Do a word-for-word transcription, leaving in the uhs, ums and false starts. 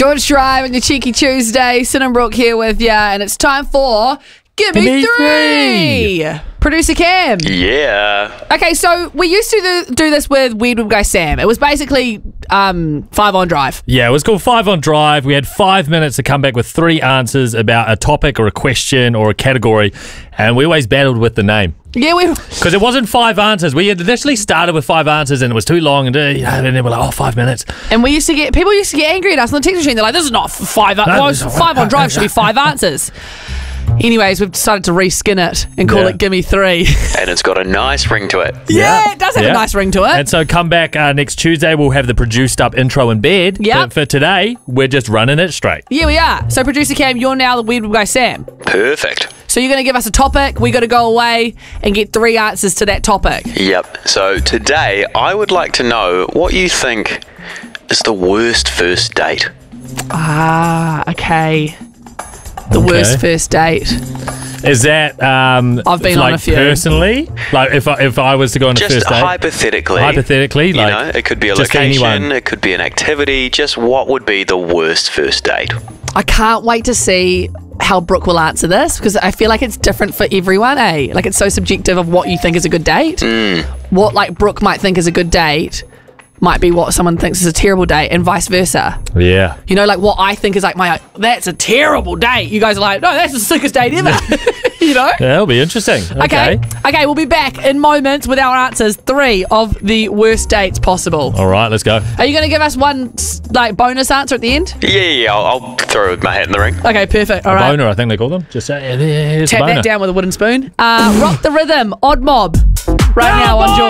George Drive on your Cheeky Tuesday. Sin and Brooke here with ya, and it's time for Give Me, Give me three. three. Producer Cam. Yeah. Okay, so we used to do, do this with Weird Web Guy Sam. It was basically um, five on drive. Yeah, it was called Five on Drive. We had five minutes to come back with three answers about a topic or a question or a category, and we always battled with the name. Yeah, we because it wasn't five answers. We had initially started with five answers, and it was too long, and, uh, you know, and then we're like, oh, five minutes. And we used to get people used to get angry at us on the text machine. They're like, "This is not five. No, well, five on drive should be five answers." Anyways, we've decided to reskin it and call Yeah. it Gimme Three. And it's got a nice ring to it. Yeah, Yeah. it does have Yeah. a nice ring to it. And so come back uh, next Tuesday. We'll have the produced up intro in bed. Yep. But for today, we're just running it straight. Yeah, we are. So, Producer Cam, you're now the Weird Web Guy Sam. Perfect. So you're going to give us a topic. We got to go away and get three answers to that topic. Yep. So today, I would like to know what you think is the worst first date. Ah, okay. The Okay. worst first date. Is that um, I've been like on a few. personally? Like if I, if I was to go on a Just first date? hypothetically. Hypothetically, You like know, it could be a just location, anyone. it could be an activity. Just what would be the worst first date? I can't wait to see how Brooke will answer this because I feel like it's different for everyone, eh? Like it's so subjective of what you think is a good date. Mm. What like Brooke might think is a good date might be what someone thinks is a terrible date and vice versa. Yeah. You know, like what I think is like my, that's a terrible date. You guys are like, no, that's the sickest date ever. You know? Yeah, that'll be interesting. Okay. Okay. Okay, we'll be back in moments with our answers. Three of the worst dates possible. All right, let's go. Are you going to give us one like bonus answer at the end? Yeah, yeah, yeah. I'll, I'll throw my hat in the ring. Okay, perfect. All A right. boner, I think they call them. Just say, yeah, there's a Tap boner. that down with a wooden spoon. Uh, rock the rhythm. Odd Mob. Right now on George.